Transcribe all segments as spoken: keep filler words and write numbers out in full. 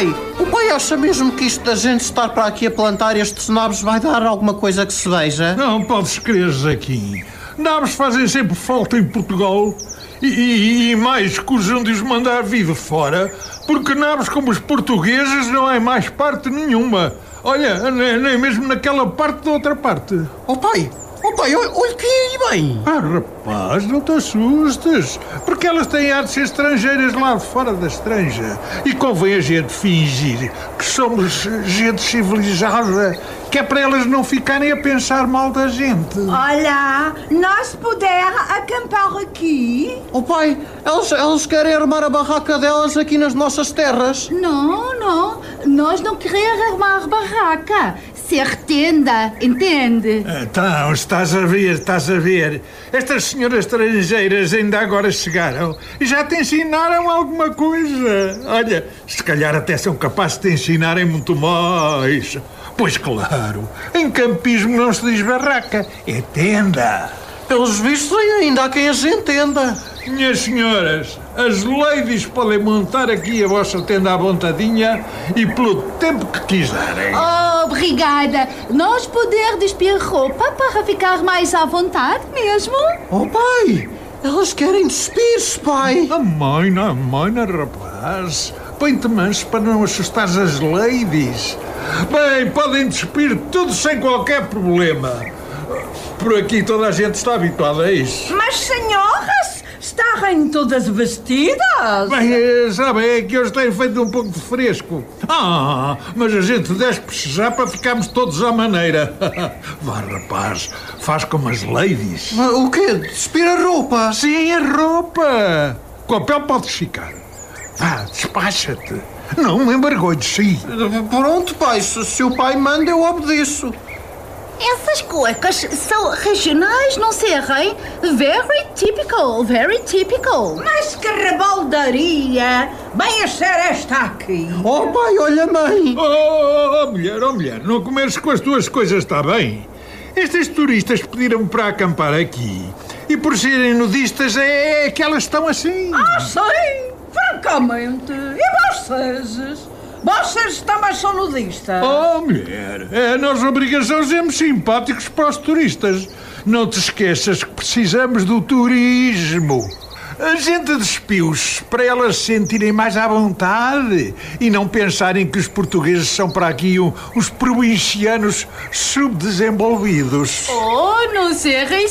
pai, o pai acha mesmo que isto da gente estar para aqui a plantar estes nabos vai dar alguma coisa que se veja? Não podes crer, Jaquim. Nabos fazem sempre falta em Portugal. E, e, e mais cujam de os mandar vir de fora, porque nabos como os portugueses não há mais parte nenhuma. Olha, nem, nem mesmo naquela parte da outra parte. Oh pai, oh pai, olha, olha que é aí bem. Ah, rapaz, não te assustes, porque elas têm ar de ser estrangeiras lá de fora da estranja. E convém a gente fingir que somos gente civilizada, que é para elas não ficarem a pensar mal da gente. Olha, nós puder acampar aqui? Oh pai, elas, elas querem armar a barraca delas aqui nas nossas terras. Não, não, nós não queremos armar barraca. Ser tenda, entende? Então, estás a ver, estás a ver. Estas senhoras estrangeiras ainda agora chegaram e já te ensinaram alguma coisa. Olha, se calhar até são capazes de te ensinarem muito mais. Pois claro, em campismo não se diz barraca, é tenda. Pelos vistos, ainda há quem as entenda. Minhas senhoras, as ladies podem montar aqui a vossa tenda à vontadinha e pelo tempo que quiserem. Oh, obrigada. Nós poder despir roupa para ficar mais à vontade mesmo? Oh pai, elas querem despir-se, pai. A mãe, a mãe, rapaz. Põe-te manso para não assustar as ladies. Bem, podem despir tudo sem qualquer problema. Por aqui toda a gente está habituada a isso. Mas, senhoras, estarem todas vestidas? Bem, sabe, é que hoje tem feito um pouco de fresco. Ah, mas a gente despe-se já para ficarmos todos à maneira. Vá, rapaz, faz como as ladies. O quê? Despir a roupa? Sim, a roupa. Com a pele podes ficar. Vá, despacha-te. Não me embargolhes, sim. Pronto, pai, se, se o pai manda, eu obedeço. Essas cuecas são regionais, não serem? Very typical, very typical. Mas que rebaldaria! Bem a ser esta aqui. Oh pai, olha mãe. Oh, oh, oh, mulher, oh, mulher, não comeres com as tuas coisas, está bem? Estes turistas pediram-me para acampar aqui. E por serem nudistas, é, é que elas estão assim. Ah, sim! Francamente. E vocês? Vocês também são nudistas? Oh, mulher, é a nossa obrigação sermos simpáticos para os turistas. Não te esqueças que precisamos do turismo. A gente despiu-os para elas se sentirem mais à vontade e não pensarem que os portugueses são para aqui um, uns provincianos subdesenvolvidos. Oh, não serem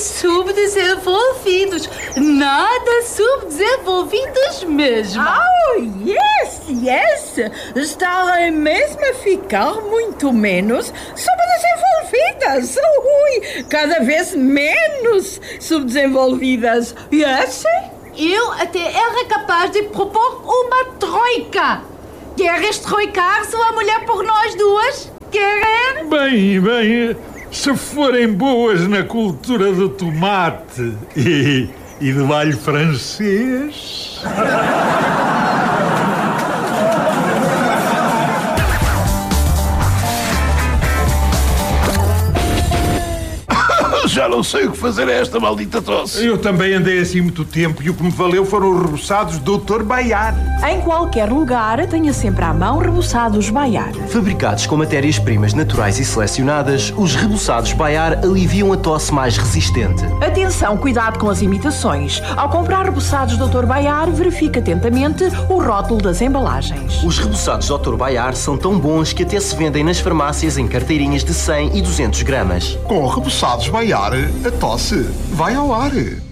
subdesenvolvidos. Nada subdesenvolvidos mesmo. Oh, yes, yes. Estarem mesmo a ficar muito menos subdesenvolvidas. Ui, cada vez menos subdesenvolvidas. Yes? Eu até era capaz de propor uma troika. Queres troicar sua mulher por nós duas? Querer? Bem, bem, se forem boas na cultura do tomate e, e do alho francês... Já não sei o que fazer a esta maldita tosse. Eu também andei assim muito tempo e o que me valeu foram os reboçados doutor Baiar. Em qualquer lugar, tenha sempre à mão reboçados Baiar. Fabricados com matérias-primas naturais e selecionadas, os reboçados Baiar aliviam a tosse mais resistente. Atenção, cuidado com as imitações. Ao comprar reboçados doutor Baiar, verifique atentamente o rótulo das embalagens. Os reboçados doutor Baiar são tão bons que até se vendem nas farmácias em carteirinhas de cem e duzentos gramas. Com reboçados Baiar, a tosse vai ao ar.